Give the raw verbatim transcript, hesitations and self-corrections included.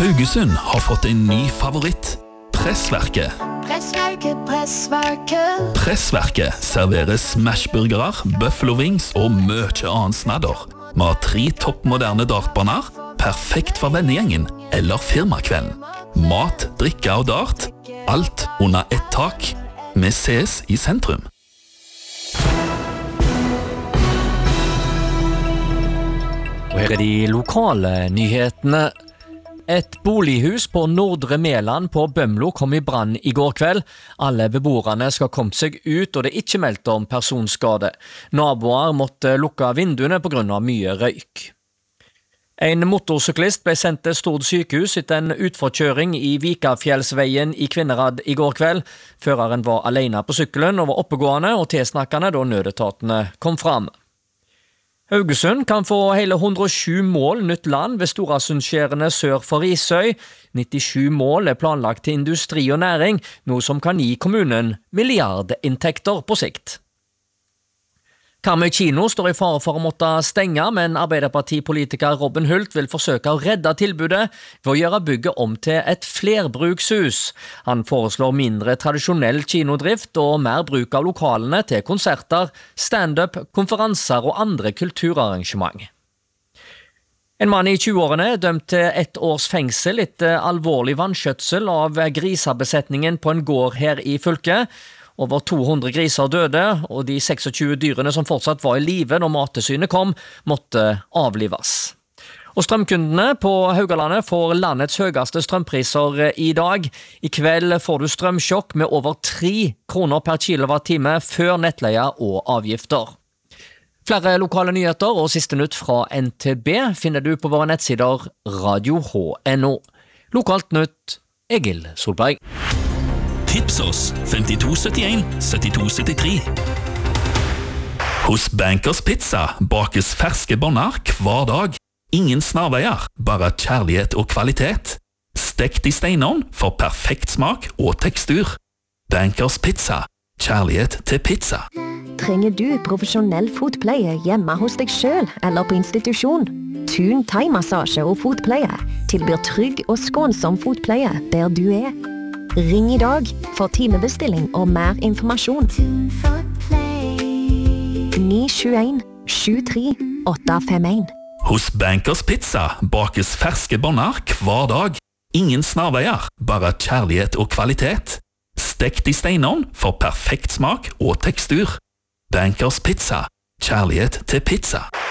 Haugesund har fått en ny favoritt. Pressverket. Pressverket, pressverket. Pressverket serverer smashburgere, buffalo wings og mye annen snadder. Vi har tre toppmoderne dartbaner, perfekt for vennegjengen eller firmakvelden. Mat, drikke og dart, alt under ett tak. Vi ses i sentrum. Og her er de lokale nyhetene. Et bolighus på Nordre Meland på Bømlo kom i brann i går kveld. Alle beboerne skal komme seg ut, og det er ikke meldt om personskade. Naboer måtte lukke vinduene på grunn av mye røyk. En motorsyklist ble sendt til Stord sykehus etter en utforkjøring i Vikafjellsveien i Kvinnherad i går kveld. Føreren var alene på sykkelen og var oppegående og tilsnakkende da nødetatene kom fram. Haugesund kan få hele hundre og sju mål nytt land ved Storasundskjærene sør for Risøy. nittisju mål er planlagt til industri og næring, noe som kan gi kommunen milliardinntekter på sikt. Karmøy kino står i fare for å måtte stenge, men Arbeiderpartipolitiker Robin Hult vil forsøke å redde tilbudet ved å gjøre bygget om til et flerbrukshus. Han foreslår mindre tradisjonell kinodrift og mer bruk av lokalene til konserter, stand-up, konferanser og andre kulturarrangement. En mann i tjueårene er dømt til ett års fengsel etter alvorlig vanskjøtsel av grisebesetningen på en gård her i fylket. Over to hundre griser døde, og de tjueseks dyrene som fortsatt var i live når Mattilsynet kom, måtte avlives. Og strømkundene på Haugalandet får landets høyeste strømpriser i dag. I kveld får du strømsjokk med over tre kroner per kilowattime før nettleie og avgifter. Flere lokale nyheter og siste nytt fra N T B finner du på våre nettsider radio punktum no. Lokalt nytt, Egil Solberg. Tips oss femtito syttien syttito syttitre. Hos Bankers Pizza bakes ferske boller hver dag. Ingen snarveier, bare kjærlighet og kvalitet. Stekt i steinovn for perfekt smak og tekstur. Bankers Pizza. Kjærlighet til pizza. Trenger du profesjonell fotpleie hjemme hos deg selv eller på institusjon? Thun thai-massasje og fotpleie tilbyr trygg og skånsom fotpleie der du er. Ring i dag for timebestilling og mer informasjon. ni sju en sju tre åtte fem en. Hos Bankers Pizza bakes ferske boller hver dag. Ingen snarveier, bare kjærlighet og kvalitet. Stekt i steinovn for perfekt smak og tekstur. Bankers Pizza. Kjærlighet til pizza.